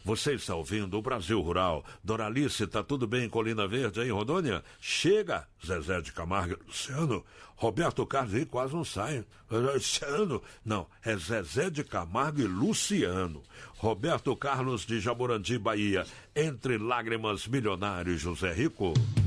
Você está ouvindo o Brasil Rural. Doralice, tá tudo bem em Colina Verde aí em Rondônia? Chega, Zezé de Camargo e Luciano. Roberto Carlos aí quase não sai. Luciano, não, é Zezé de Camargo e Luciano. Roberto Carlos de Jaborandi, Bahia. Entre lágrimas, milionário José Rico.